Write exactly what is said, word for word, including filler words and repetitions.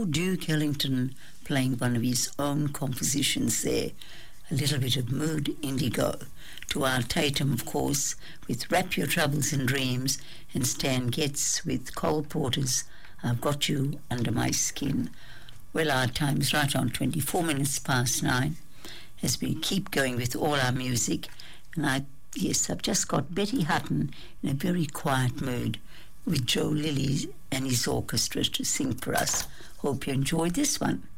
Duke Ellington playing one of his own compositions there, a little bit of Mood Indigo. To Al Tatum, of course, with Wrap Your Troubles in Dreams, and Stan Getz with Cole Porter's I've Got You Under My Skin. Well, our time's right on twenty-four minutes past nine as we keep going with all our music. And I, yes, I've just got Betty Hutton in a very quiet mood with Joe Lilly and his orchestra to sing for us. Hope you enjoyed this one.